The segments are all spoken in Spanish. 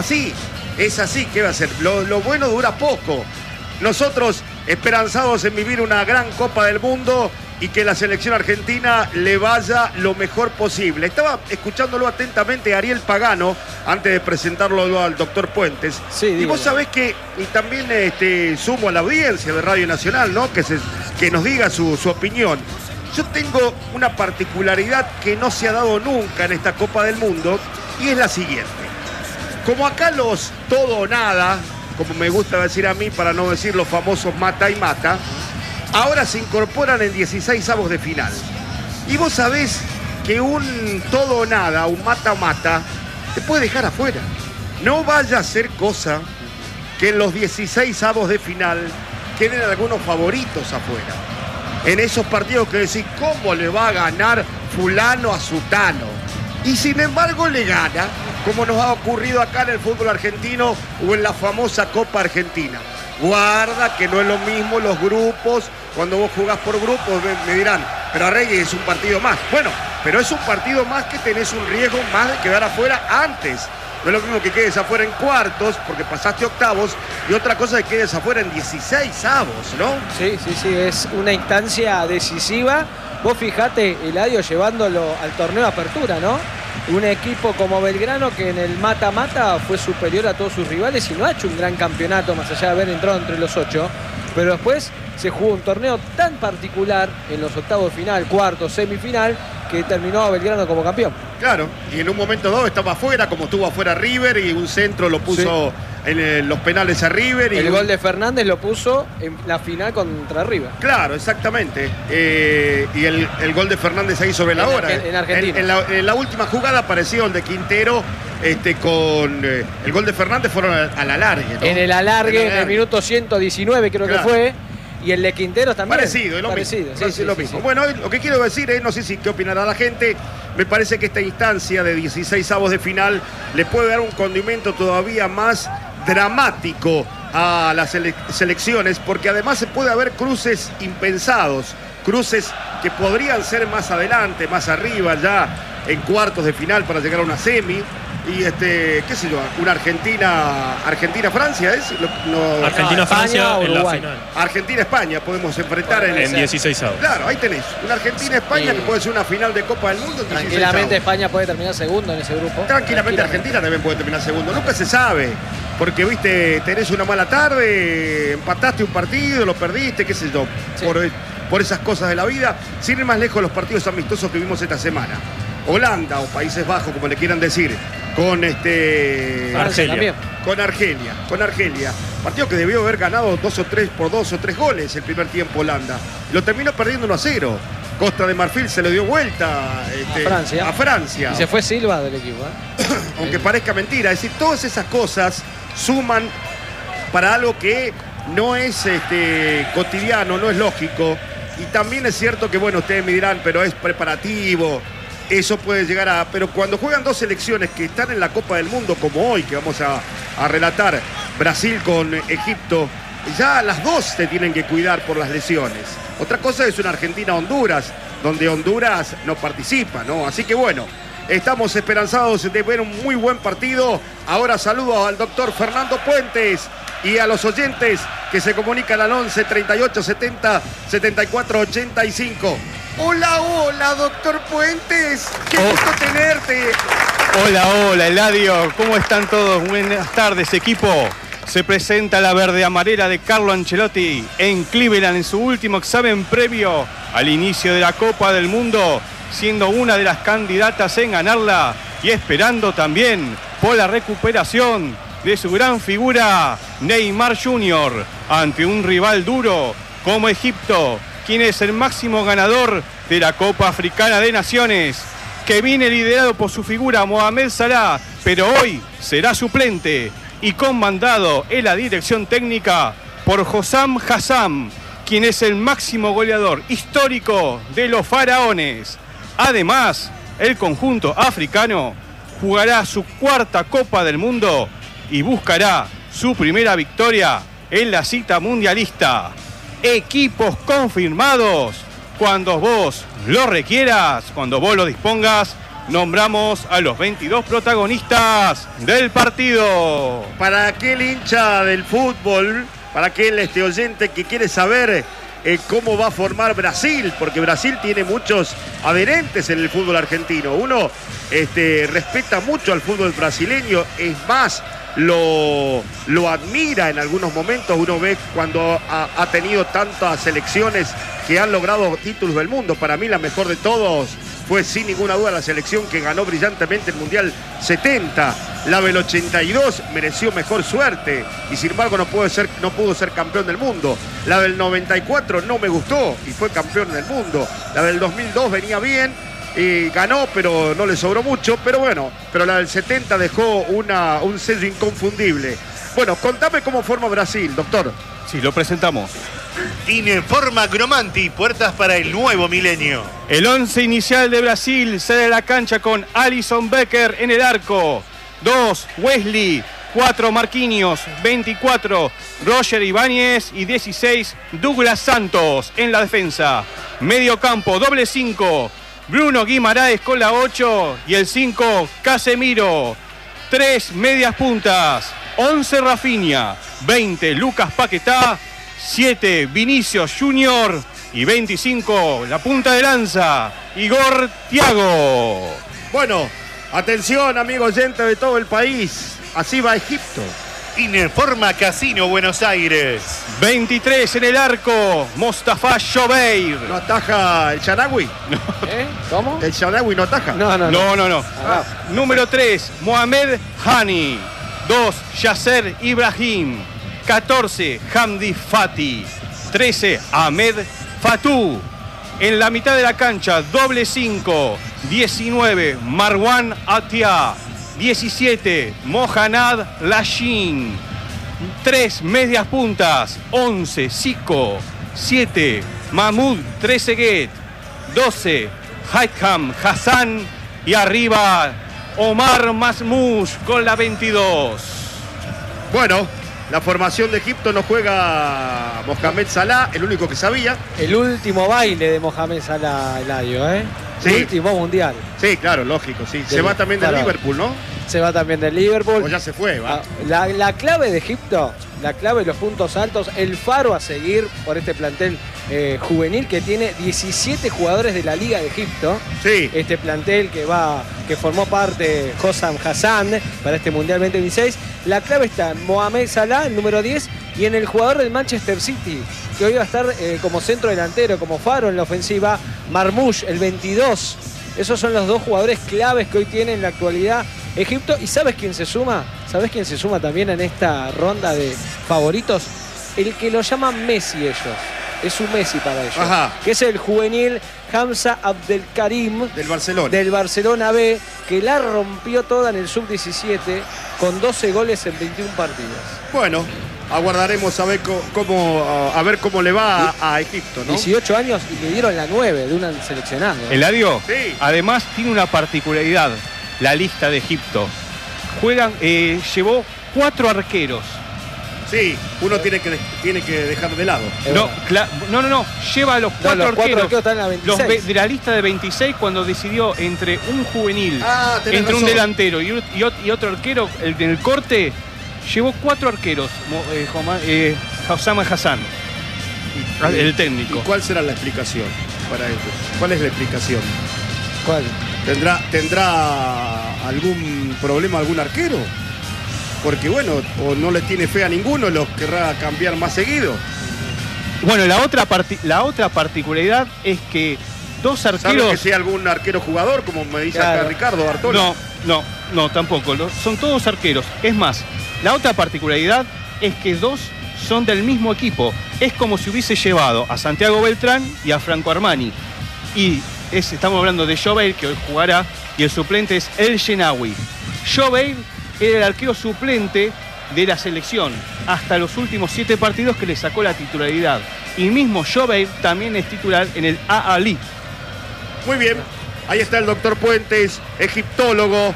Sí, es así, ¿qué va a ser? Lo bueno dura poco. Nosotros esperanzados en vivir una gran Copa del Mundo y que la selección argentina le vaya lo mejor posible. Estaba escuchándolo atentamente a Ariel Pagano antes de presentarlo al doctor Puentes. Sí, y vos sabés que, y también sumo a la audiencia de Radio Nacional, ¿no? Que nos diga su opinión. Yo tengo una particularidad que no se ha dado nunca en esta Copa del Mundo y es la siguiente. Como acá los todo o nada, como me gusta decir a mí para no decir los famosos mata y mata, ahora se incorporan en 16avos de final. Y vos sabés que un todo o nada, un mata-mata, te puede dejar afuera. No vaya a ser cosa que en los 16avos de final queden algunos favoritos afuera. En esos partidos que decís, ¿cómo le va a ganar fulano a sutano? Y sin embargo le gana, como nos ha ocurrido acá en el fútbol argentino o en la famosa Copa Argentina. Guarda que no es lo mismo los grupos, cuando vos jugás por grupos me dirán, pero Arregui es un partido más. Bueno, pero es un partido más que tenés un riesgo más de quedar afuera antes. No es lo mismo que quedes afuera en cuartos, porque pasaste octavos, y otra cosa es que quedes afuera en 16avos, ¿no? Sí, es una instancia decisiva. Vos fijate, Eladio, llevándolo al torneo de apertura, ¿no? Un equipo como Belgrano que en el mata-mata fue superior a todos sus rivales y no ha hecho un gran campeonato, más allá de haber entrado entre los 8. Pero después se jugó un torneo tan particular en los octavos de final, cuartos, semifinal, que terminó a Belgrano como campeón. Claro, y en un momento dado estaba afuera, como estuvo afuera River, y un centro lo puso en los penales a River. Y el gol de Fernández lo puso en la final contra River. Claro, exactamente. Y el gol de Fernández ahí sobre la hora. En Argentina. En la última jugada apareció el de Quintero con el gol de Fernández, fueron al alargue, ¿no? En el alargue, en el minuto 119 creo que fue. Y el de Quinteros también. Parecido, es lo mismo. Sí. Bueno, lo que quiero decir es, no sé si qué opinará la gente, me parece que esta instancia de 16avos de final le puede dar un condimento todavía más dramático a las selecciones, porque además se puede haber cruces impensados, cruces que podrían ser más adelante, más arriba, ya en cuartos de final para llegar a una semi. Y qué sé yo, una Argentina-Francia es Argentina-Francia en la final. Argentina-España podemos enfrentar en 16avos. Claro, ahí tenés una Argentina-España que puede ser una final de Copa del Mundo. Tranquilamente España puede terminar segundo en ese grupo. Tranquilamente Argentina también puede terminar segundo. Nunca se sabe, porque viste, tenés una mala tarde, empataste un partido, lo perdiste, qué sé yo, por esas cosas de la vida. Sin ir más lejos, los partidos amistosos que vimos esta semana. Holanda o Países Bajos, como le quieran decir, con Argelia. Con Argelia. Partido que debió haber ganado 2 o 3 goles el primer tiempo Holanda. Lo terminó perdiendo 1-0. Costa de Marfil se le dio vuelta a Francia. Y se fue Silva del equipo. Aunque parezca mentira. Es decir, todas esas cosas suman para algo que no es cotidiano, no es lógico. Y también es cierto que, bueno, ustedes me dirán, pero es preparativo. Eso puede llegar a... Pero cuando juegan dos selecciones que están en la Copa del Mundo, como hoy, que vamos a relatar, Brasil con Egipto, ya las dos se tienen que cuidar por las lesiones. Otra cosa es una Argentina-Honduras, donde Honduras no participa, ¿no? Así que bueno, estamos esperanzados de ver un muy buen partido. Ahora saludo al doctor Fernando Puentes y a los oyentes que se comunican al 11 38 70 74 85. Hola, doctor Puentes. Qué gusto tenerte. Hola, Eladio. ¿Cómo están todos? Buenas tardes, equipo. Se presenta la verde amarela de Carlo Ancelotti en Cleveland en su último examen previo al inicio de la Copa del Mundo, siendo una de las candidatas en ganarla y esperando también por la recuperación de su gran figura Neymar Jr. ante un rival duro como Egipto, quien es el máximo ganador de la Copa Africana de Naciones, que viene liderado por su figura Mohamed Salah, pero hoy será suplente y comandado en la dirección técnica por Hossam Hassam, quien es el máximo goleador histórico de los faraones. Además, el conjunto africano jugará su cuarta Copa del Mundo y buscará su primera victoria en la cita mundialista. Equipos confirmados. Cuando vos lo requieras, cuando vos lo dispongas, nombramos a los 22 protagonistas del partido. Para aquel hincha del fútbol, para aquel oyente que quiere saber cómo va a formar Brasil, porque Brasil tiene muchos adherentes en el fútbol argentino. Uno respeta mucho al fútbol brasileño, es más, lo admira en algunos momentos. Uno ve cuando ha tenido tantas selecciones que han logrado títulos del mundo. Para mí la mejor de todos fue sin ninguna duda la selección que ganó brillantemente el Mundial 70. La del 82 mereció mejor suerte y sin embargo no pudo ser campeón del mundo. La del 94 no me gustó y fue campeón del mundo. La del 2002 venía bien y ganó, pero no le sobró mucho. Pero bueno, pero la del 70 dejó un sello inconfundible. Bueno, contame cómo forma Brasil, doctor. Sí, lo presentamos. Informa Cromanti, puertas para el nuevo milenio. El 11 inicial de Brasil sale a la cancha con Alisson Becker en el arco. 2, Wesley. 4, Marquinhos. 24, Roger Ibáñez. Y 16, Douglas Santos en la defensa. Medio campo, doble 5. Bruno Guimaraes con la 8. Y el 5, Casemiro. 3, medias puntas. 11, Rafinha. 20, Lucas Paquetá. 7, Vinicius Junior. Y 25, la punta de lanza, Igor Thiago. Bueno, atención, amigo oyente de todo el país. Así va Egipto. Informa Casino Buenos Aires. 23 en el arco, Mostafa Shobeir. ¿No ataja el Sharawi? No. ¿Cómo? ¿El Sharawi no ataja? No. Número 3, Mohamed Hani. 2, Yasser Ibrahim. 14, Hamdi Fati. 13, Ahmed Fatou. En la mitad de la cancha, doble 5. 19, Marwan Atia. 17, Mohanad Lashin. 3, medias puntas. 11, Zico. 7, Mahmoud Trezeguet. 12, Haitham Hassan. Y arriba, Omar Masmouch con la 22. Bueno, la formación de Egipto no juega Mohamed Salah, el único que sabía. El último baile de Mohamed Salah, Eladio, ¿eh? Sí. Último mundial. Sí, claro, lógico, sí. Se va también del Liverpool, ¿no? Se va también del Liverpool. O ya se fue, va. La clave de Egipto, la clave de los puntos altos, el faro a seguir por este plantel juvenil que tiene 17 jugadores de la Liga de Egipto. Sí. Este plantel que formó parte Hossam Hassan para este Mundial 2026. La clave está en Mohamed Salah, el número 10, y en el jugador del Manchester City, que hoy va a estar como centro delantero, como faro en la ofensiva, Marmouch, el 22. Esos son los dos jugadores claves que hoy tiene en la actualidad Egipto. ¿Y sabes quién se suma? ¿Sabes quién se suma también en esta ronda de favoritos? El que lo llaman Messi ellos. Es un Messi para ellos. Ajá. Que es el juvenil Hamza Abdelkarim. Del Barcelona. Del Barcelona B, que la rompió toda en el sub-17 con 12 goles en 21 partidos. Bueno, aguardaremos a ver cómo le va a Egipto, ¿no? 18 años y le dieron la 9 de un seleccionado. Eladio, Sí. además tiene una particularidad la lista de Egipto. Llevó 4 arqueros. Sí, uno tiene que dejar de lado. No, lleva a los 4 los 4 arqueros. arqueros están en la 26. De la lista de 26 cuando decidió entre un juvenil, Tenés entre un razón. delantero y otro arquero, en el corte, llevó 4 arqueros, Hossam Hassan, el técnico. ¿Y cuál será la explicación para esto? ¿Cuál es la explicación? ¿Cuál? ¿Tendrá algún problema algún arquero? Porque bueno, o no les tiene fe a ninguno, los querrá cambiar más seguido. Bueno, la otra particularidad es que 2 ¿Sabes arqueros... que sea algún arquero jugador, como me dice acá Claro. Ricardo Bartolo? No, tampoco. Son todos arqueros. Es más, la otra particularidad es que 2 son del mismo equipo. Es como si hubiese llevado a Santiago Beltrán y a Franco Armani. Y estamos hablando de Shobeir, que hoy jugará, y el suplente es El Shenawi. Shobeir era el arquero suplente de la selección hasta los últimos 7 partidos que le sacó la titularidad. Y mismo Shobeir también es titular en el A-Ali. Muy bien. Ahí está el doctor Puentes, egiptólogo,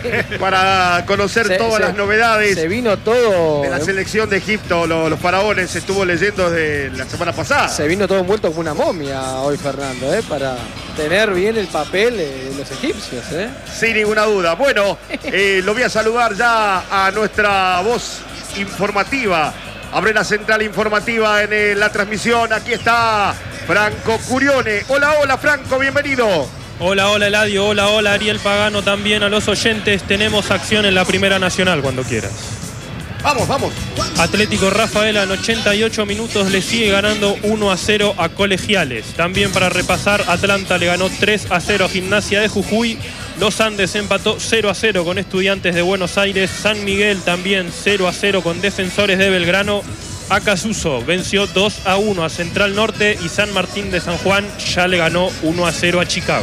para conocer todas las novedades. Se vino todo de la selección de Egipto, los faraones, estuvo leyendo desde la semana pasada. Se vino todo envuelto como una momia hoy, Fernando, para tener bien el papel de los egipcios. Sin ninguna duda. Bueno, lo voy a saludar ya a nuestra voz informativa. Abre la central informativa en la transmisión. Aquí está Franco Curione. Hola, hola, Franco, bienvenido. Hola, hola Eladio, hola Ariel Pagano, también a los oyentes. Tenemos acción en la Primera Nacional cuando quieras. Vamos. Atlético Rafaela en 88 minutos le sigue ganando 1-0 a Colegiales. También para repasar, Atlanta le ganó 3-0 a Gimnasia de Jujuy. Los Andes empató 0-0 con Estudiantes de Buenos Aires. San Miguel también 0-0 con Defensores de Belgrano. Acasuso venció 2-1 a Central Norte y San Martín de San Juan ya le ganó 1-0 a Chicago.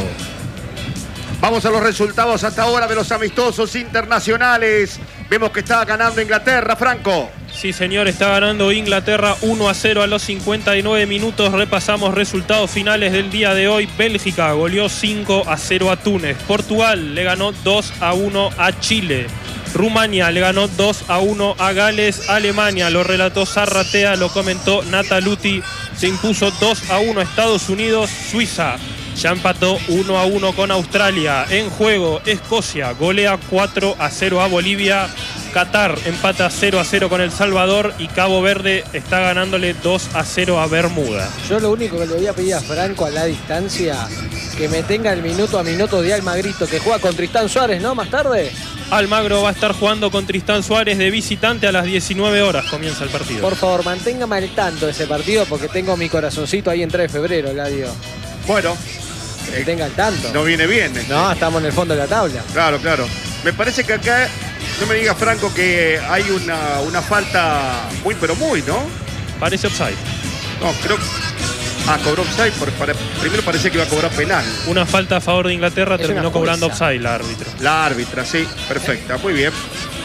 Vamos a los resultados hasta ahora de los amistosos internacionales. Vemos que está ganando Inglaterra, Franco. Sí, señor, está ganando Inglaterra 1-0 a los 59 minutos. Repasamos resultados finales del día de hoy. Bélgica goleó 5-0 a Túnez. Portugal le ganó 2-1 a Chile. Rumania le ganó 2-1 a Gales. Alemania, lo relató Zarratea, lo comentó Nataluti, se impuso 2-1 a Estados Unidos. Suiza ya empató 1-1 con Australia. En juego, Escocia golea 4-0 a Bolivia. Qatar empata 0-0 con El Salvador y Cabo Verde está ganándole 2-0 a Bermuda. Yo lo único que le voy a pedir a Franco a la distancia, que me tenga el minuto a minuto de Almagrito, que juega con Tristán Suárez, ¿no? Más tarde. Almagro va a estar jugando con Tristán Suárez de visitante a las 19 horas. Comienza el partido. Por favor, manténgame al tanto de ese partido porque tengo mi corazoncito ahí en 3 de febrero, Ladio. Bueno. Que tenga al tanto. No viene bien. No, estamos en el fondo de la tabla. Claro. Me parece que acá, no me diga Franco, que hay una falta pero muy, ¿no? Parece offside. No, creo que... cobró offside. Primero parecía que iba a cobrar penal. Una falta a favor de Inglaterra, terminó cobrando offside la árbitra. La árbitra, sí, perfecta, muy bien.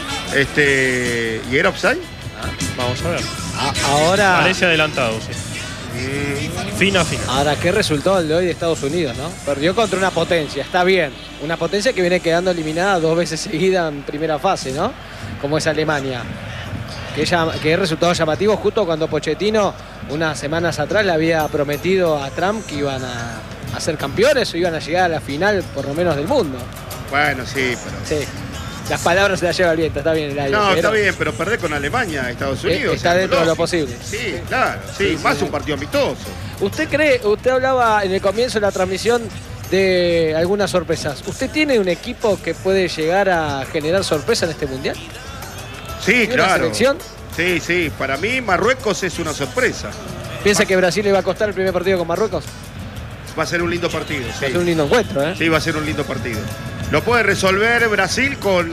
¿Y era offside? Vamos a ver. Ahora... Parece adelantado, sí. Fina. Ahora, qué resultado el de hoy de Estados Unidos, ¿no? Perdió contra una potencia, está bien. Una potencia que viene quedando eliminada 2 veces seguida en primera fase, ¿no? Como es Alemania. Que es resultado llamativo justo cuando Pochettino, unas semanas atrás, le había prometido a Trump que iban a ser campeones o iban a llegar a la final, por lo menos, del mundo. Bueno, sí, pero... Sí. Las palabras se las lleva el viento, está bien el aire. No, está bien, pero perder con Alemania, Estados Unidos. Está dentro de lo posible. Sí, claro, sí, más un partido amistoso. Usted hablaba en el comienzo de la transmisión de algunas sorpresas. ¿Usted tiene un equipo que puede llegar a generar sorpresa en este mundial? Sí, claro. ¿Una selección? Sí, para mí Marruecos es una sorpresa. ¿Piensa que Brasil le va a costar el primer partido con Marruecos? Va a ser un lindo partido, sí. Va a ser un lindo encuentro, ¿eh? Sí, va a ser un lindo partido. Lo puede resolver Brasil con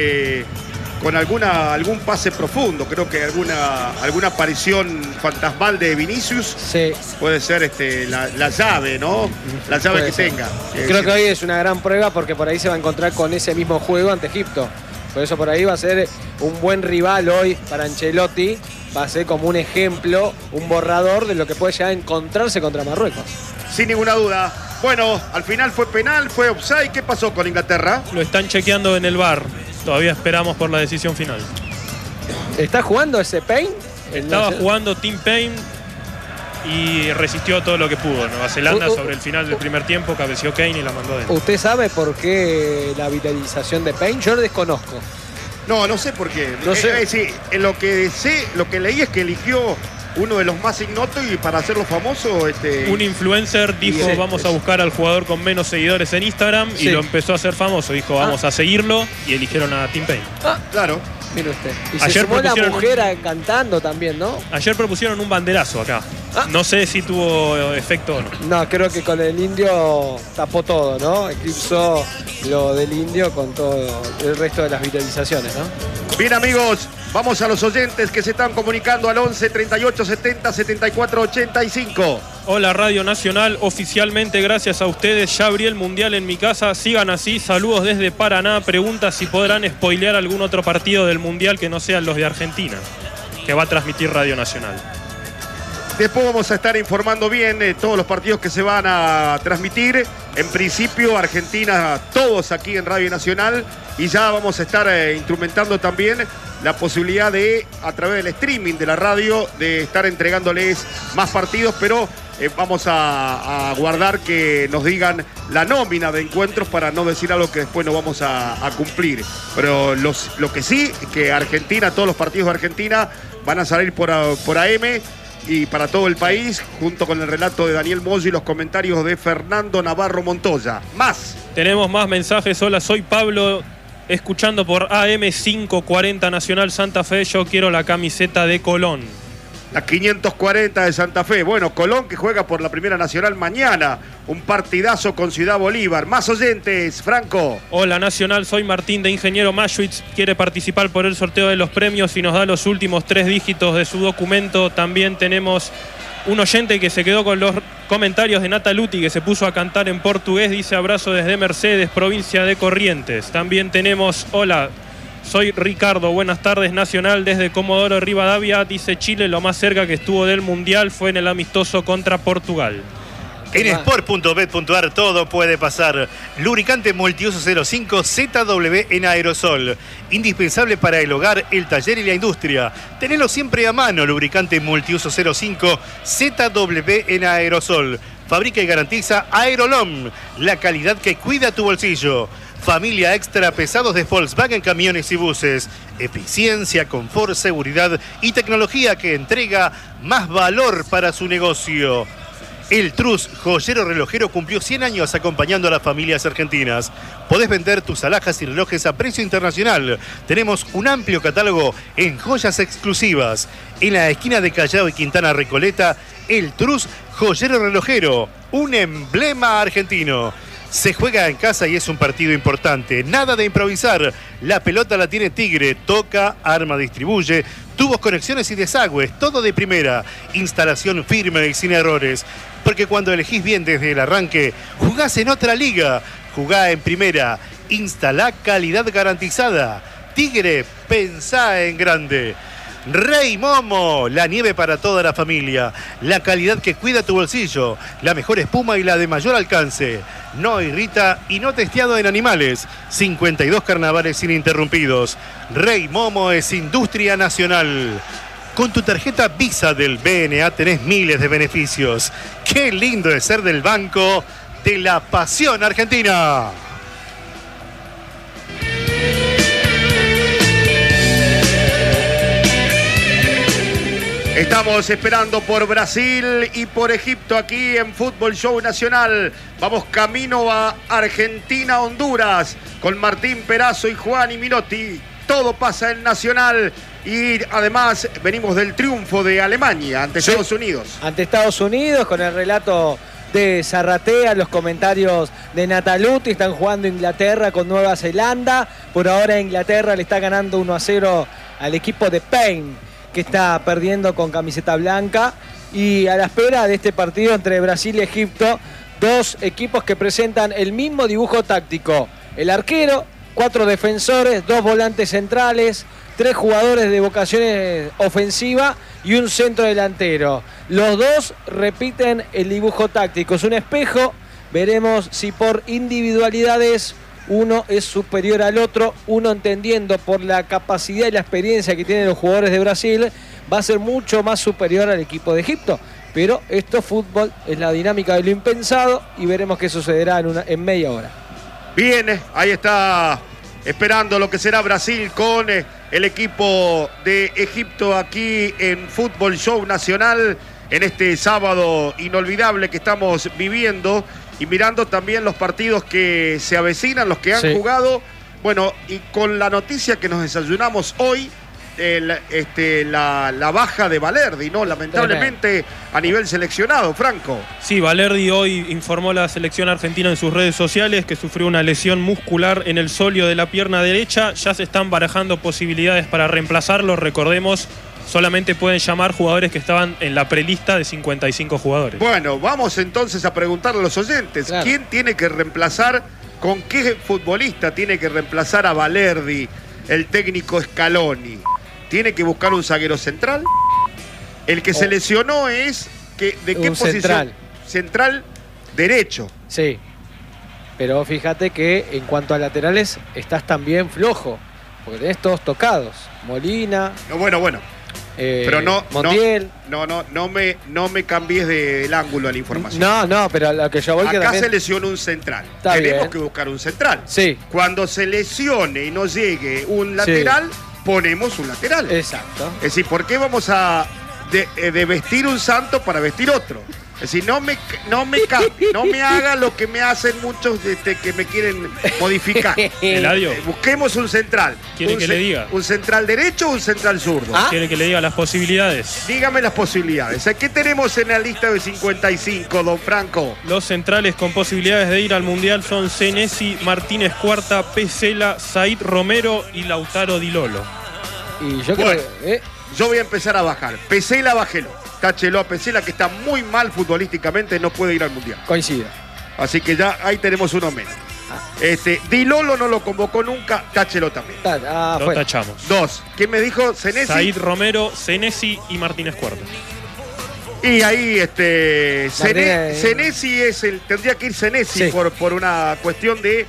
algún pase profundo. Creo que alguna aparición fantasmal de Vinicius. Sí. Puede ser la llave, ¿no? La llave que tenga. Creo que hoy es una gran prueba porque por ahí se va a encontrar con ese mismo juego ante Egipto. Por eso por ahí va a ser un buen rival hoy para Ancelotti. Va a ser como un ejemplo, un borrador de lo que puede llegar a encontrarse contra Marruecos. Sin ninguna duda. Bueno, al final fue penal, fue offside. ¿Qué pasó con Inglaterra? Lo están chequeando en el VAR. Todavía esperamos por la decisión final. ¿Está jugando ese Payne? Estaba jugando Tim Payne y resistió todo lo que pudo. Nueva Zelanda sobre el final del primer tiempo cabeceó Kane y la mandó dentro. ¿Usted sabe por qué la vitalización de Payne? Yo lo desconozco. No sé por qué. No sé. Lo que leí es que eligió uno de los más ignotos y para hacerlo famoso... Un influencer dijo, vamos a buscar al jugador con menos seguidores en Instagram y lo empezó a hacer famoso. Dijo, vamos a seguirlo y eligieron a Tim Payne. Claro. Mire usted. Y ayer se sumó la mujer cantando también, ¿no? Ayer propusieron un banderazo acá. No sé si tuvo efecto o no. No, creo que con el indio tapó todo, ¿no? Eclipsó lo del indio con todo el resto de las vitalizaciones, ¿no? Bien, amigos, vamos a los oyentes que se están comunicando al 11 38 70 74 85. Hola Radio Nacional, oficialmente gracias a ustedes ya abrí el Mundial en mi casa, sigan así, saludos desde Paraná, pregunta si podrán spoilear algún otro partido del Mundial que no sean los de Argentina, que va a transmitir Radio Nacional. Después vamos a estar informando bien todos los partidos que se van a transmitir. En principio, Argentina, todos aquí en Radio Nacional. Y ya vamos a estar instrumentando también la posibilidad de, a través del streaming de la radio, de estar entregándoles más partidos, pero vamos a guardar que nos digan la nómina de encuentros para no decir algo que después no vamos a cumplir. Pero lo que sí, que Argentina, todos los partidos de Argentina van a salir por AM y para todo el país, junto con el relato de Daniel Moyo y los comentarios de Fernando Navarro Montoya. Más. Tenemos más mensajes. Hola, soy Pablo, escuchando por AM 540 Nacional Santa Fe. Yo quiero la camiseta de Colón. La 540 de Santa Fe. Bueno, Colón que juega por la Primera Nacional mañana. Un partidazo con Ciudad Bolívar. Más oyentes, Franco. Hola Nacional, soy Martín de Ingeniero Maschwitz. Quiere participar por el sorteo de los premios y nos da los últimos 3 dígitos de su documento. También tenemos un oyente que se quedó con los comentarios de Nataluti, que se puso a cantar en portugués. Dice: abrazo desde Mercedes, provincia de Corrientes. También tenemos: hola, soy Ricardo, buenas tardes Nacional desde Comodoro Rivadavia. Dice: Chile lo más cerca que estuvo del Mundial fue en el amistoso contra Portugal. En sport.bet.ar todo puede pasar. Lubricante multiuso 05 ZW en aerosol. Indispensable para el hogar, el taller y la industria. Tenelo siempre a mano. Lubricante multiuso 05 ZW en aerosol. Fabrica y garantiza Aerolom, la calidad que cuida tu bolsillo. Familia Extra Pesados de Volkswagen Camiones y Buses. Eficiencia, confort, seguridad y tecnología que entrega más valor para su negocio. El Trus, joyero relojero, cumplió 100 años acompañando a las familias argentinas. Podés vender tus alhajas y relojes a precio internacional. Tenemos un amplio catálogo en joyas exclusivas. En la esquina de Callao y Quintana Recoleta, El Trus, joyero relojero, un emblema argentino. Se juega en casa y es un partido importante. Nada de improvisar. La pelota la tiene Tigre. Toca, arma, distribuye. Tubos, conexiones y desagües. Todo de primera. Instalación firme y sin errores. Porque cuando elegís bien desde el arranque, jugás en otra liga. Jugá en primera. Instalá calidad garantizada. Tigre, pensá en grande. Rey Momo, la nieve para toda la familia, la calidad que cuida tu bolsillo, la mejor espuma y la de mayor alcance. No irrita y no testeado en animales. 52 carnavales ininterrumpidos. Rey Momo es industria nacional. Con tu tarjeta Visa del BNA tenés miles de beneficios. Qué lindo es ser del Banco de la Pasión Argentina. Estamos esperando por Brasil y por Egipto aquí en Fútbol Show Nacional. Vamos camino a Argentina, Honduras, con Martín Perazo y Juan y Minotti. Todo pasa en Nacional y además venimos del triunfo de Alemania ante Estados Unidos. Ante Estados Unidos, con el relato de Zarratea, los comentarios de Nataluti. Están jugando Inglaterra con Nueva Zelanda. Por ahora Inglaterra le está ganando 1-0 al equipo de Payne, que está perdiendo con camiseta blanca. Y a la espera de este partido entre Brasil y Egipto, dos equipos que presentan el mismo dibujo táctico. El arquero, 4 defensores, 2 volantes centrales, 3 jugadores de vocación ofensiva y un centro delantero. Los dos repiten el dibujo táctico. Es un espejo. Veremos si por individualidades uno es superior al otro, uno entendiendo por la capacidad y la experiencia que tienen los jugadores de Brasil, va a ser mucho más superior al equipo de Egipto. Pero esto, fútbol, es la dinámica de lo impensado y veremos qué sucederá en media hora. Bien, ahí está esperando lo que será Brasil con el equipo de Egipto aquí en Fútbol Show Nacional en este sábado inolvidable que estamos viviendo. Y mirando también los partidos que se avecinan, los que han jugado. Bueno, y con la noticia que nos desayunamos hoy, la baja de Valerdi, ¿no? Lamentablemente a nivel seleccionado, Franco. Sí, Valerdi hoy informó a la selección argentina en sus redes sociales que sufrió una lesión muscular en el sóleo de la pierna derecha. Ya se están barajando posibilidades para reemplazarlo. Recordemos, solamente pueden llamar jugadores que estaban en la prelista de 55 jugadores. Bueno, vamos entonces a preguntarle a los oyentes. Claro. ¿Quién tiene que reemplazar, con qué futbolista tiene que reemplazar a Valerdi, el técnico Scaloni? ¿Tiene que buscar un zaguero central? El que se lesionó es ¿de qué Un posición? Central derecho. Sí. Pero fíjate que en cuanto a laterales estás también flojo. Porque tenés todos tocados. Molina. No, bueno. Pero Montiel. No me cambies del ángulo de la información. No, pero a lo que yo voy que Acá también... se lesionó un central. Está Tenemos bien. que buscar un central. Sí. Cuando se lesione y no llegue un lateral, ponemos un lateral. Exacto. Es decir, ¿por qué vamos a de vestir un santo para vestir otro? Es decir, no me haga lo que me hacen muchos que me quieren modificar. Eladio, Busquemos un central. ¿Quiere que le diga? ¿Un central derecho o un central zurdo? ¿quiere que le diga las posibilidades? Dígame las posibilidades. ¿Qué tenemos en la lista de 55, don Franco? Los centrales con posibilidades de ir al Mundial son Senesi, Martínez Cuarta, Pesela, Said Romero y Lautaro Di Lolo. Y yo Bueno. creo que... Yo voy a empezar a bajar. Pesela, bájelo. Táchelo a Pesela, que está muy mal futbolísticamente, no puede ir al Mundial. Coincido. Así que ya ahí tenemos uno menos. Di Lolo no lo convocó nunca, táchelo también. Lo Fue. tachamos. 2. ¿Quién me dijo? Senesi. Said Romero, Senesi y Martínez Cuarta. Y ahí Martínez. Senesi tendría que ir Senesi Sí. por una cuestión de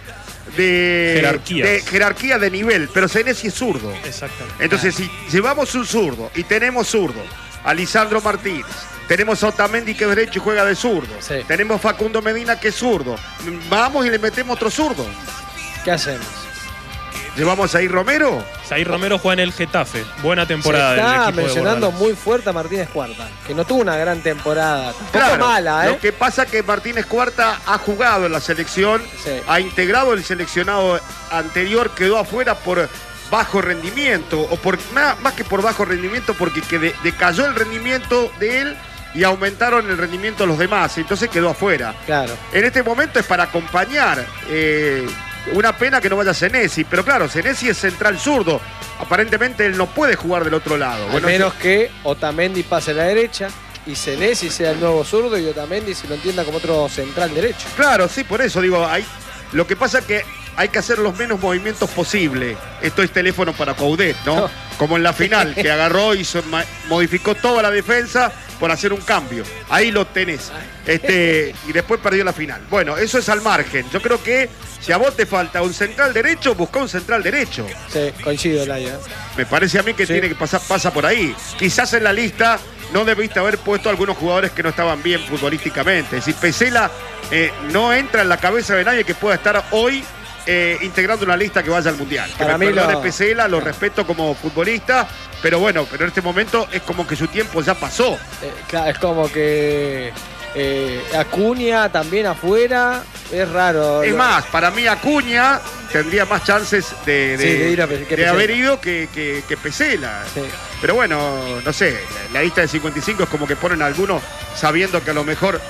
jerarquía de nivel, pero Senesi es zurdo. Exactamente. Entonces, si llevamos un zurdo y tenemos zurdo, a Lisandro Martínez, tenemos a Otamendi que es derecho y juega de zurdo, Sí. tenemos Facundo Medina que es zurdo, vamos y le metemos otro zurdo. ¿Qué hacemos? ¿Llevamos ahí Romero? Said Romero juega en el Getafe. Buena Se temporada del está equipo de mencionando Bordalás. muy fuerte a Martínez Cuarta, que no tuvo una gran temporada. Tampoco Claro, mala, ¿eh? lo que pasa es que Martínez Cuarta ha jugado en la selección, Sí. ha integrado el seleccionado anterior, quedó afuera por bajo rendimiento, o más que por bajo rendimiento, porque decayó el rendimiento de él y aumentaron el rendimiento de los demás, entonces quedó afuera. Claro. En este momento es para acompañar. Una pena que no vaya Senesi, pero claro, Senesi es central zurdo. Aparentemente él no puede jugar del otro lado. Al menos que Otamendi pase a la derecha y Senesi sea el nuevo zurdo y Otamendi se lo entienda como otro central derecho. Claro, sí, por eso digo, lo que pasa es que hay que hacer los menos movimientos posible. Esto es teléfono para Coudet, ¿no? No. Como en la final, que agarró y modificó toda la defensa por hacer un cambio. Ahí lo tenés. Y después perdió la final. Bueno, eso es al margen. Yo creo que si a vos te falta un central derecho, busca un central derecho. Sí, coincido, Laia. Me parece a mí que Sí. tiene que pasa por ahí. Quizás en la lista no debiste haber puesto algunos jugadores que no estaban bien futbolísticamente. Es decir, Pesela no entra en la cabeza de nadie que pueda estar hoy integrando una lista que vaya al Mundial. Que Para me mí perdone lo- Pesela, lo respeto como futbolista, pero bueno, pero en este momento es como que su tiempo ya pasó. Claro, es como que Acuña también afuera. Es raro. Es más, para mí Acuña tendría más chances de ir a que de Pesela. haber ido que Pesela. Sí. Pero bueno, no sé, la lista de 55 es como que ponen a algunos sabiendo que a lo mejor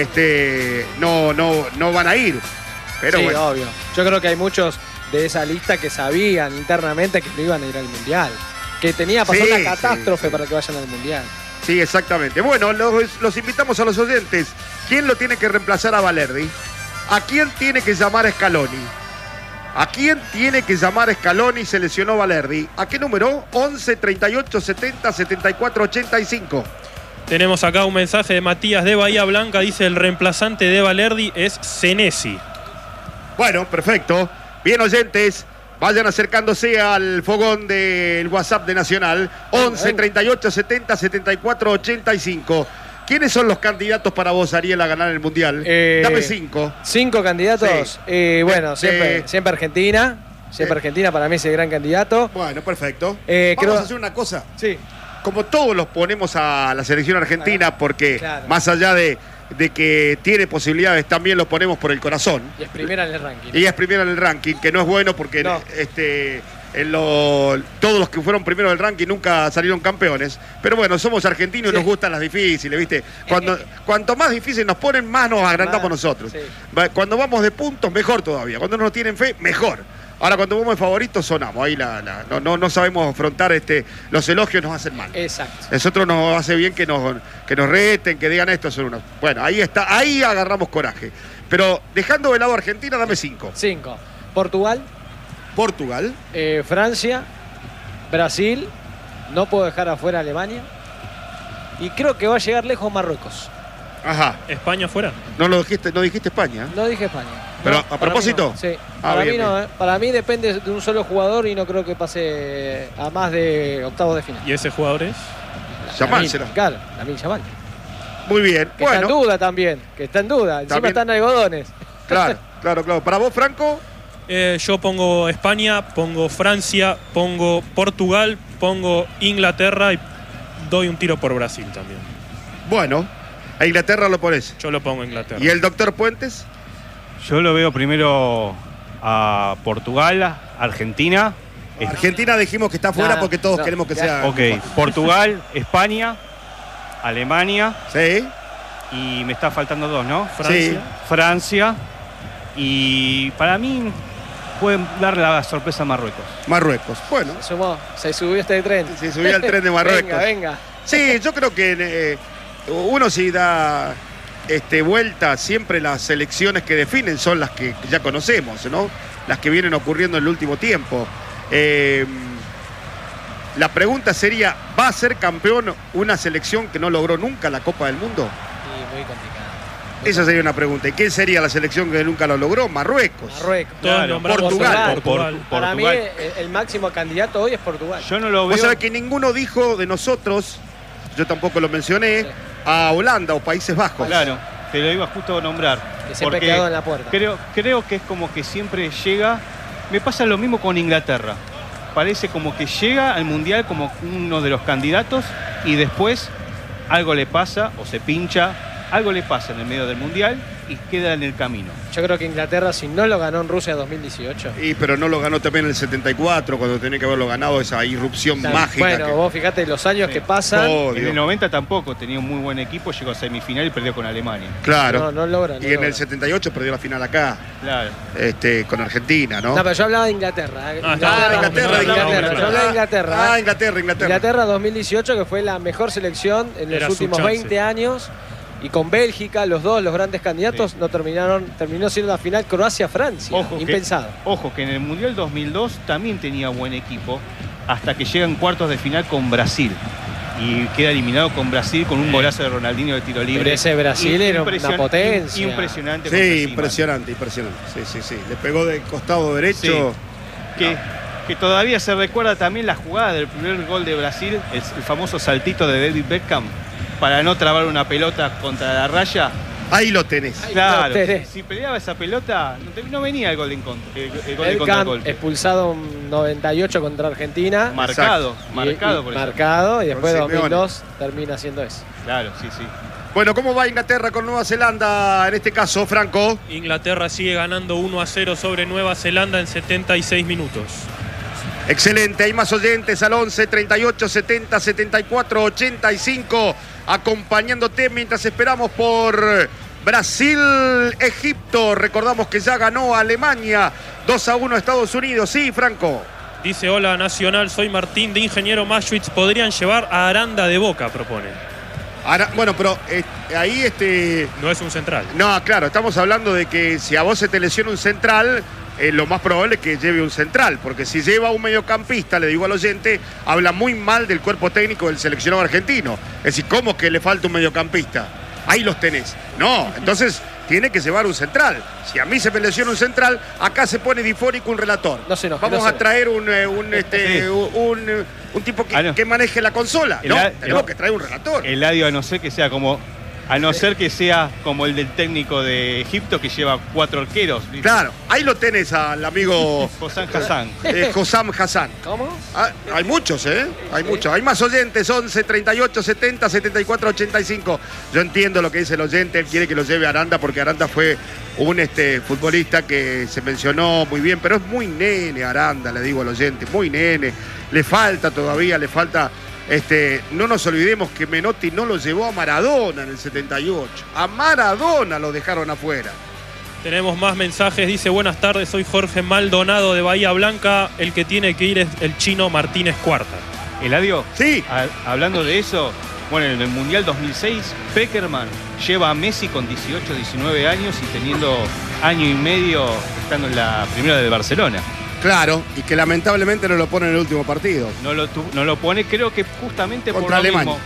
no van a ir. Pero Sí, bueno, obvio. Yo creo que hay muchos de esa lista que sabían internamente que no iban a ir al Mundial. Que tenía pasar Sí, una catástrofe sí. para que vayan al Mundial. sí, exactamente. Bueno, los invitamos a los oyentes. ¿Quién lo tiene que reemplazar a Valerdi? ¿A quién tiene que llamar a Scaloni? ¿A quién tiene que llamar a Scaloni? Se lesionó Valerdi. ¿A qué número? 11 38 70 74 85. Tenemos acá un mensaje de Matías de Bahía Blanca. Dice: el reemplazante de Valerdi es Senesi. Bueno, perfecto. Bien, oyentes, vayan acercándose al fogón del WhatsApp de Nacional. 11 38 70 74 85. ¿Quiénes son los candidatos para vos, Ariel, a ganar el Mundial? Dame 5. 5 candidatos. Sí. Bueno, De- siempre Argentina. Siempre Argentina para mí es el gran candidato. Bueno, perfecto. Creo- Vamos a hacer una cosa. Sí. Como todos los ponemos a la selección argentina, porque Claro. más allá de que tiene posibilidades, también lo ponemos por el corazón. Y es primera en el ranking. Y es primera en el ranking, que no es bueno porque No. todos los que fueron primeros del ranking nunca salieron campeones. Pero bueno, somos argentinos y Sí. nos gustan las difíciles, ¿viste? Cuanto más difíciles nos ponen, más nos agrandamos Más, nosotros. sí. Cuando vamos de puntos, mejor todavía. Cuando no nos tienen fe, mejor. Ahora, cuando vamos de favoritos, sonamos. Ahí no sabemos afrontar los elogios, nos hacen mal. Exacto. Nosotros nos hace bien que nos reten, que digan esto son unos. Bueno, ahí está, ahí agarramos coraje. Pero dejando de lado a Argentina, dame 5. 5. Portugal, Portugal. Francia, Brasil. No puedo dejar afuera a Alemania. Y creo que va a llegar lejos Marruecos. Ajá. España fuera. No dijiste España. No dije España. Pero, No, ¿a para propósito? mí no. Sí. Ah, Para bien, mí no, bien. Para mí depende de un solo jugador y no creo que pase a más de octavos de final. ¿Y ese jugador es? Yamal será. Claro, Lamine Yamal. Muy bien. Que está en Bueno, duda también. Que está en duda. Encima También. están algodones. claro. Para vos, Franco, Yo pongo España, pongo Francia, pongo Portugal, pongo Inglaterra y doy un tiro por Brasil también. bueno, a Inglaterra lo pones. Yo lo pongo Inglaterra. ¿Y el doctor Puentes? Yo lo veo primero a Portugal, Argentina. Argentina dijimos que está fuera No, porque todos no, queremos que ya. sea. Ok, Portugal, España, Alemania Sí. y me está faltando dos, ¿no? Francia. Francia y para mí pueden dar la sorpresa a Marruecos. Marruecos. Bueno, Se subió este tren. se subió al tren de Marruecos. Venga. Sí, yo creo que uno sí da vuelta, siempre las selecciones que definen son las que ya conocemos, ¿no? Las que vienen ocurriendo en el último tiempo. La pregunta sería, ¿va a ser campeón una selección que no logró nunca la Copa del Mundo? Sí, muy complicado. Esa sería una pregunta. ¿Y quién sería la selección que nunca lo logró? Marruecos. Marruecos. Todos Claro, nombramos Portugal. a Portugal. Para mí Portugal. el máximo candidato hoy es Portugal. Yo no lo Vos veo. sabés que ninguno dijo de nosotros, yo tampoco lo mencioné, Sí. a Holanda o Países Bajos. Claro, te lo iba justo a nombrar. Que siempre porque quedó en la puerta. Creo que es como que siempre llega. Me pasa lo mismo con Inglaterra. Parece como que llega al Mundial como uno de los candidatos y después algo le pasa o se pincha, algo le pasa en el medio del Mundial y queda en el camino. Yo creo que Inglaterra, si no lo ganó en Rusia 2018. Pero no lo ganó también en el 74, cuando tenía que haberlo ganado, esa irrupción mágica. Bueno, vos fíjate los años Sí. que pasan. Oh, En Dios. el 90 tampoco tenía un muy buen equipo, llegó a semifinal y perdió con Alemania. Claro. No logran. Y en el 78 perdió la final acá, Claro. con Argentina, ¿no? No, pero yo hablaba de Inglaterra. Inglaterra, Yo hablaba de Inglaterra. Inglaterra. Inglaterra 2018, que fue la mejor selección en Era los su últimos chance. 20 años. Y con Bélgica, los grandes candidatos, no terminó siendo la final Croacia-Francia. Impensado. Ojo que en el Mundial 2002 también tenía buen equipo hasta que llegan cuartos de final con Brasil. Y queda eliminado con Brasil con un golazo de Ronaldinho de tiro libre. Pero ese Brasil era una Impresion- potencia. Impresionante. contra Sí, Seaman. impresionante. Sí. Le pegó del costado derecho. Que todavía se recuerda también la jugada del primer gol de Brasil, el famoso saltito de David Beckham para no trabar una pelota contra la raya. Ahí lo tenés. Ahí Claro, lo tenés. si peleaba esa pelota, no venía el gol de contra, el gol de Beckham contragolpe. expulsado en 98 contra Argentina. Marcado Y por eso. marcado, y después de Con Simeone. 2002 termina haciendo eso. Claro, sí. Bueno, ¿cómo va Inglaterra con Nueva Zelanda en este caso, Franco? Inglaterra sigue ganando 1-0 sobre Nueva Zelanda en 76 minutos. Excelente, hay más oyentes al 11 38 70 74 85 acompañándote mientras esperamos por Brasil-Egipto. Recordamos que ya ganó Alemania 2-1 a Estados Unidos. Sí, Franco. Dice, hola Nacional, soy Martín de Ingeniero Maschwitz. Podrían llevar a Aranda de Boca, propone. Ahora, bueno, pero ahí No es un central. No, claro, estamos hablando de que si a vos se te lesiona un central, lo más probable es que lleve un central, porque si lleva un mediocampista, le digo al oyente, habla muy mal del cuerpo técnico del seleccionado argentino. Es decir, ¿cómo que le falta un mediocampista? Ahí los tenés. No, entonces tiene que llevar un central. Si a mí se me lesiona un central, acá se pone difónico un relator. No se enoje, Vamos no se a traer un tipo que maneje la consola. No, tenemos que traer un relator. Eladio, a no ser que sea como el del técnico de Egipto que lleva 4 arqueros. ¿viste? Claro, ahí lo tenés al amigo Hossam Hassan. Hossam Hassan. ¿Cómo? Hay muchos, Hay muchos. Hay más oyentes, 11 38 70 74 85. Yo entiendo lo que dice el oyente, él quiere que lo lleve a Aranda porque Aranda fue un futbolista que se mencionó muy bien, pero es muy nene Aranda, le digo al oyente, muy nene. Le falta todavía, no nos olvidemos que Menotti no lo llevó a Maradona en el 78. A Maradona lo dejaron afuera. Tenemos más mensajes. Dice, buenas tardes, soy Jorge Maldonado de Bahía Blanca. El que tiene que ir es el chino Martínez Cuarta. Eladio, Sí. hablando de eso, bueno, en el Mundial 2006, Peckerman lleva a Messi con 18, 19 años y teniendo año y medio estando en la primera de Barcelona. Claro, y que lamentablemente no lo pone en el último partido. No lo pone, creo que justamente Contra por lo Alemania. mismo.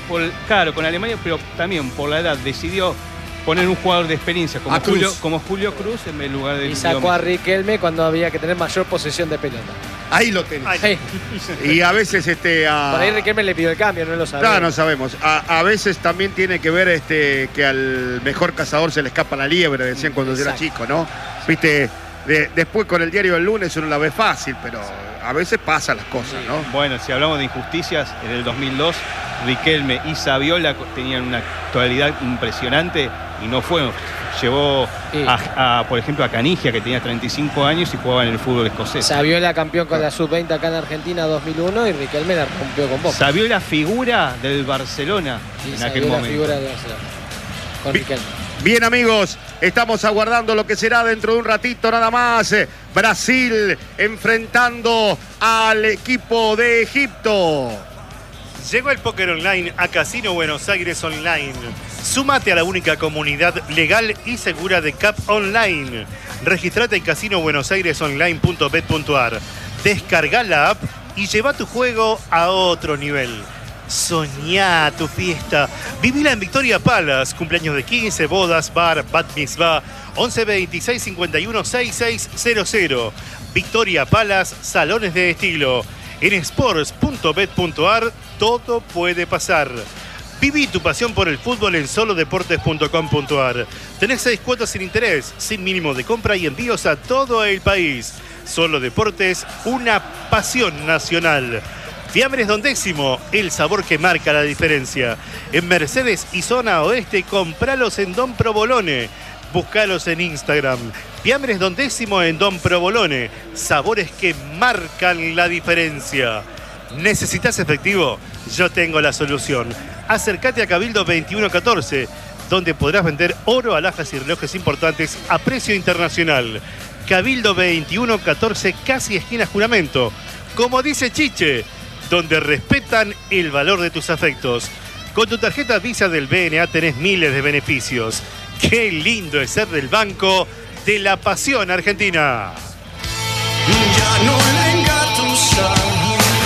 Claro, con Alemania, pero también por la edad decidió poner un jugador de experiencia como Julio Cruz en lugar de... Y sacó a Riquelme cuando había que tener mayor posesión de pelota. Ahí lo tenés. Sí. Y a veces Por ahí Riquelme le pidió el cambio, no lo sabemos. Claro, no sabemos. A veces también tiene que ver que al mejor cazador se le escapa la liebre, decían cuando era chico, ¿no? Viste, después con el diario del lunes uno la ve fácil, pero a veces pasan las cosas, ¿no? Bueno, si hablamos de injusticias, en el 2002 Riquelme y Saviola tenían una actualidad impresionante y no fue. Llevó por ejemplo, a Canigia, que tenía 35 años y jugaba en el fútbol escocés. Saviola campeón con la Sub-20 acá en Argentina 2001 y Riquelme la rompió con Boca. Saviola figura del Barcelona en aquel momento. Figura del Barcelona con Riquelme. Bien, amigos, estamos aguardando lo que será dentro de un ratito nada más. Brasil enfrentando al equipo de Egipto. Llegó el póker online a Casino Buenos Aires Online. Súmate a la única comunidad legal y segura de CAP Online. Registrate en casinobuenosairesonline.bet.ar. Descarga la app y lleva tu juego a otro nivel. Soñá tu fiesta. Vivila en Victoria Palace. Cumpleaños de 15, bodas, bar, bat mitzvah. 11 26 51 6600. Victoria Palace, salones de estilo. En sports.bet.ar todo puede pasar. Viví tu pasión por el fútbol en solodeportes.com.ar. Tenés 6 cuotas sin interés, sin mínimo de compra y envíos a todo el país. Solo Deportes, una pasión nacional. Fiambres Don Décimo, el sabor que marca la diferencia. En Mercedes y zona oeste, compralos en Don Provolone. Búscalos en Instagram. Fiambres Don Décimo en Don Provolone. Sabores que marcan la diferencia. ¿Necesitas efectivo? Yo tengo la solución. Acércate a Cabildo 2114, donde podrás vender oro, alhajas y relojes importantes a precio internacional. Cabildo 2114, casi esquina Juramento. Como dice Chiche, donde respetan el valor de tus afectos. Con tu tarjeta Visa del BNA tenés miles de beneficios. Qué lindo es ser del Banco de la Pasión Argentina. Ya no le engatusar.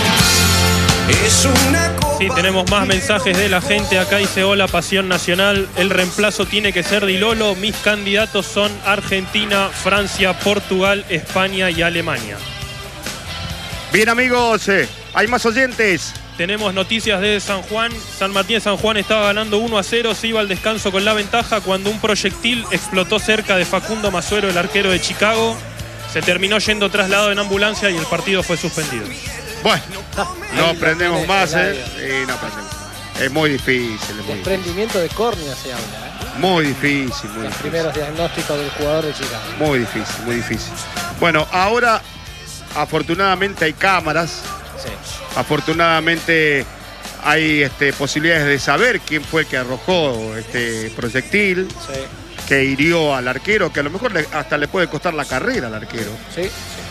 Sí, tenemos más mensajes de la gente. Acá dice: hola, Pasión Nacional. El reemplazo tiene que ser Di Lolo. Mis candidatos son Argentina, Francia, Portugal, España y Alemania. Bien, amigos, hay más oyentes. Tenemos noticias de San Juan. San Martín de San Juan estaba ganando 1-0. Se iba al descanso con la ventaja cuando un proyectil explotó cerca de Facundo Masuero, el arquero de Chicago. Se terminó yendo trasladado en ambulancia y el partido fue suspendido. Bueno, no aprendemos más, no aprendemos. Es muy difícil. Desprendimiento de córnea se habla, Muy difícil, muy Los difícil. primeros diagnósticos del jugador de Chicago. Muy difícil, muy difícil. Bueno, ahora afortunadamente hay cámaras. Sí. Afortunadamente hay posibilidades de saber quién fue el que arrojó este proyectil, Sí. que hirió al arquero, que a lo mejor hasta le puede costar la carrera al arquero. Sí.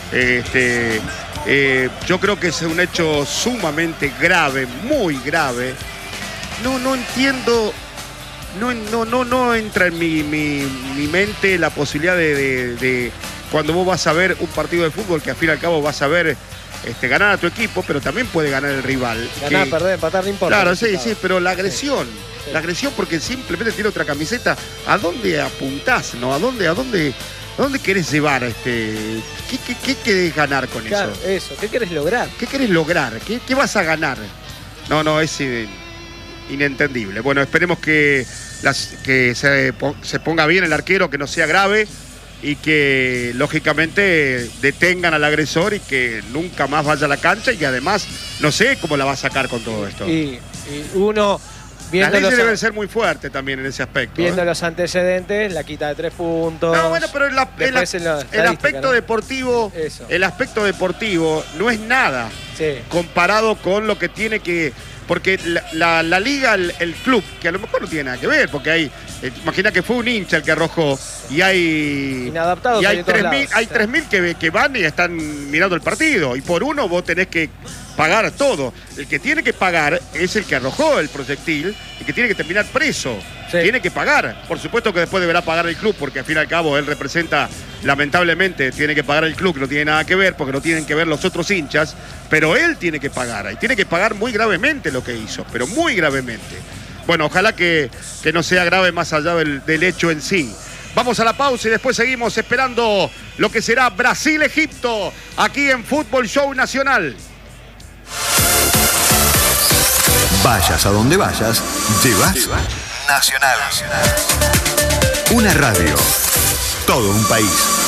Yo creo que es un hecho sumamente grave, muy grave. No entiendo, no entra en mi mente la posibilidad de cuando vos vas a ver un partido de fútbol, que al fin y al cabo vas a ver ganar a tu equipo, pero también puede ganar el rival. Ganar, perder, empatar, no importa. Claro, sí, pero la agresión. Sí. La agresión porque simplemente tiene otra camiseta. ¿A dónde apuntás, no? ¿A dónde querés llevar ¿Qué querés ganar con eso? Claro, eso. ¿Qué querés lograr? ¿Qué querés lograr? ¿Qué vas a ganar? No, es inentendible. Bueno, esperemos que se ponga bien el arquero, que no sea grave y que, lógicamente, detengan al agresor y que nunca más vaya a la cancha y que además, no sé cómo la va a sacar con todo esto. Y uno... Las leyes deben ser muy fuertes también en ese aspecto. Viendo los antecedentes, la quita de 3 puntos. No, bueno, pero el aspecto deportivo, el aspecto deportivo no es nada comparado con lo que tiene que... Porque la liga, el club, que a lo mejor no tiene nada que ver, porque hay... imagina que fue un hincha el que arrojó, y hay inadaptados. Y hay de todos 3.000 lados. hay 3.000 que van y están mirando el partido. Y por uno vos tenés que pagar todo. El que tiene que pagar es el que arrojó el proyectil y que tiene que terminar preso. Sí. Tiene que pagar. Por supuesto que después deberá pagar el club, porque al fin y al cabo él representa, lamentablemente, tiene que pagar el club, que no tiene nada que ver, porque no tienen que ver los otros hinchas, pero él tiene que pagar. Y tiene que pagar muy gravemente lo que hizo, pero muy gravemente. Bueno, ojalá que no sea grave más allá del hecho en sí. Vamos a la pausa y después seguimos esperando lo que será Brasil-Egipto aquí en Fútbol Show Nacional. Vayas a donde vayas, llevas Nacional. Una radio, todo un país.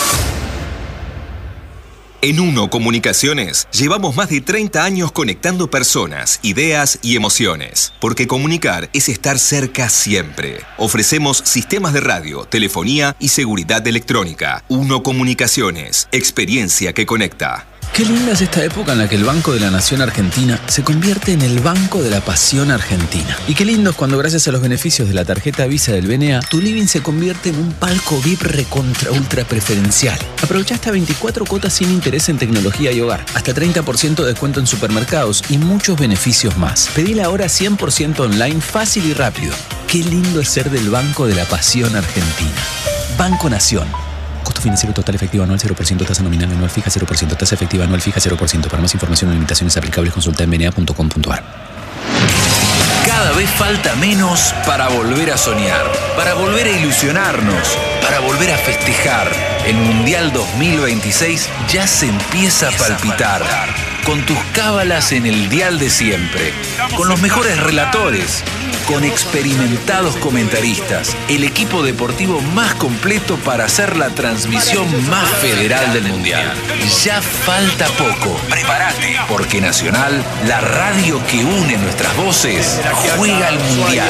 En Uno Comunicaciones llevamos más de 30 años conectando personas, ideas y emociones. Porque comunicar es estar cerca siempre. Ofrecemos sistemas de radio, telefonía y seguridad electrónica. Uno Comunicaciones, experiencia que conecta. Qué linda es esta época en la que el Banco de la Nación Argentina se convierte en el Banco de la Pasión Argentina. Y qué lindo es cuando, gracias a los beneficios de la tarjeta Visa del BNA, tu living se convierte en un palco VIP recontra ultra preferencial. Aprovecha hasta 24 cuotas sin interés en tecnología y hogar, hasta 30% de descuento en supermercados y muchos beneficios más. Pedila ahora 100% online, fácil y rápido. Qué lindo es ser del Banco de la Pasión Argentina. Banco Nación. Costo financiero total efectivo anual 0%, tasa nominal anual fija 0%, tasa efectiva anual fija 0%. Para más información o limitaciones aplicables consulta en bna.com.ar. Cada vez falta menos para volver a soñar, para volver a ilusionarnos, para volver a festejar. El Mundial 2026 ya se empieza a palpitar. Con tus cábalas en el dial de siempre, con los mejores relatores, con experimentados comentaristas, el equipo deportivo más completo para hacer la transmisión más federal del Mundial. Ya falta poco. Prepárate, porque Nacional, la radio que une nuestras voces, juega al Mundial.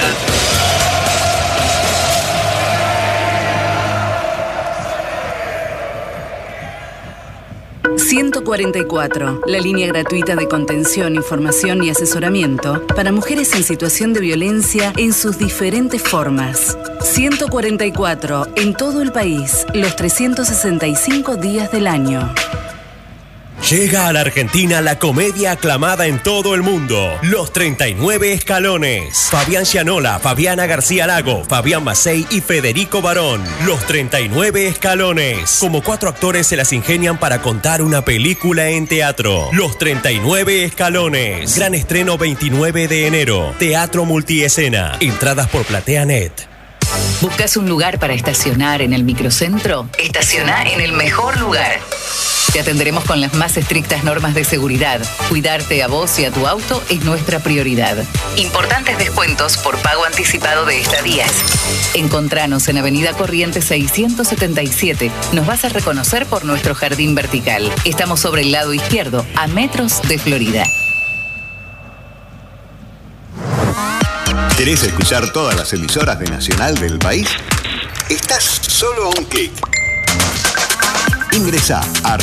...144... la línea gratuita de contención, información y asesoramiento... para mujeres en situación de violencia en sus diferentes formas. 144... en todo el país... los 365 días del año. Llega a la Argentina la comedia aclamada en todo el mundo, Los 39 Escalones. Fabián Gianola, Fabiana García Lago, Fabián Macei y Federico Barón. Los 39 Escalones. Como 4 actores se las ingenian para contar una película en teatro. Los 39 Escalones. Gran estreno 29 de enero. Teatro Multiescena. Entradas por PlateaNet. ¿Buscas un lugar para estacionar en el microcentro? Estaciona en el mejor lugar. Te atenderemos con las más estrictas normas de seguridad. Cuidarte a vos y a tu auto es nuestra prioridad. Importantes descuentos por pago anticipado de estadías. Encontranos en Avenida Corrientes 677. Nos vas a reconocer por nuestro jardín vertical. Estamos sobre el lado izquierdo, a metros de Florida. ¿Querés escuchar todas las emisoras de Nacional del país? Estás solo a un clic. Ingresá a